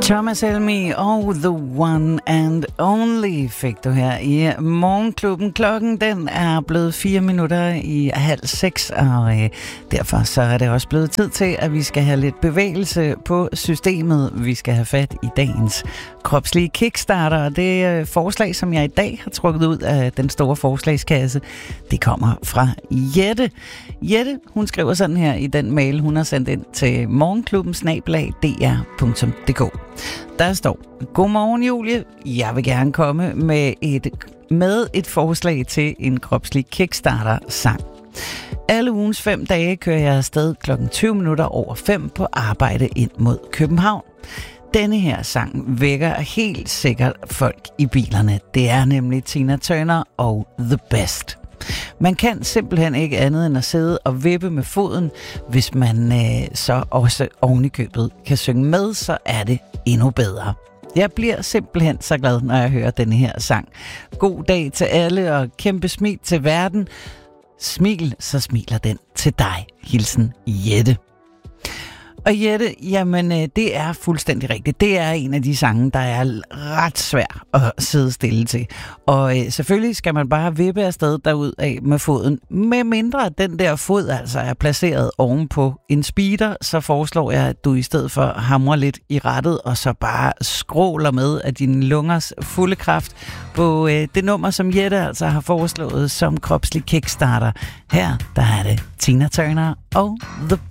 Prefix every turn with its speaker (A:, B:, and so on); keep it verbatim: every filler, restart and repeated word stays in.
A: Thomas Helmig og The One and Only fik du her i Morgenklubben. Klokken den er blevet fire minutter i halv seks, og øh, derfor så er det også blevet tid til, at vi skal have lidt bevægelse på systemet. Vi skal have fat i dagens kropslige kickstarter, og det øh, forslag, som jeg i dag har trukket ud af den store forslagskasse, det kommer fra Jette. Jette, hun skriver sådan her i den mail, hun har sendt ind til morgenklubben snabel-a d r punktum d k. Der står: Godmorgen Julie, jeg vil gerne komme med et, med et forslag til en kropslig kickstarter-sang. Alle ugens fem dage kører jeg afsted klokken tyve minutter over fem på arbejde ind mod København. Denne her sang vækker helt sikkert folk i bilerne. Det er nemlig Tina Turner og The Best. Man kan simpelthen ikke andet end at sidde og vippe med foden. Hvis man øh, så også ovenikøbet kan synge med, så er det endnu bedre. Jeg bliver simpelthen så glad, når jeg hører denne her sang. God dag til alle og kæmpe smil til verden. Smil, så smiler den til dig. Hilsen Jette. Og Jette, jamen det er fuldstændig rigtigt. Det er en af de sange, der er ret svær at sidde stille til. Og øh, selvfølgelig skal man bare vippe afsted derud af med foden. Med mindre at den der fod altså er placeret ovenpå en speeder, så foreslår jeg, at du i stedet for hamrer lidt i rattet, og så bare skråler med af dine lungers fulde kraft på øh, det nummer, som Jette altså har foreslået som kropslig kickstarter. Her, der er det Tina Turner og The